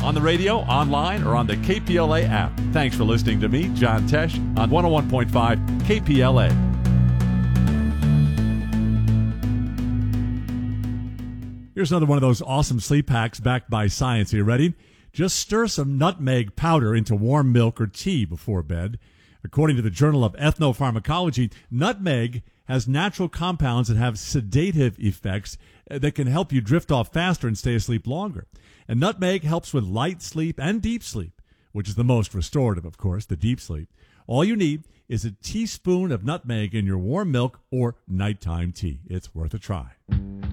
on the radio, online, or on the KPLA app. Thanks for listening to me, John Tesh, on 101.5 KPLA. Here's another one of those awesome sleep hacks backed by science. Are you ready? Just stir some nutmeg powder into warm milk or tea before bed. According to the Journal of Ethnopharmacology, nutmeg has natural compounds that have sedative effects that can help you drift off faster and stay asleep longer. And nutmeg helps with light sleep and deep sleep, which is the most restorative, of course, the deep sleep. All you need is a teaspoon of nutmeg in your warm milk or nighttime tea. It's worth a try.